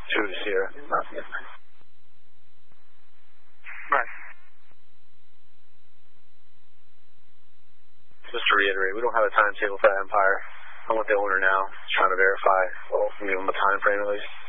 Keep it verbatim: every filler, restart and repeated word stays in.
Two to Sierra. Right. Just to reiterate, we don't have a timetable for that Empire. I want the owner now. Just trying to verify. Well, give them a time frame at least.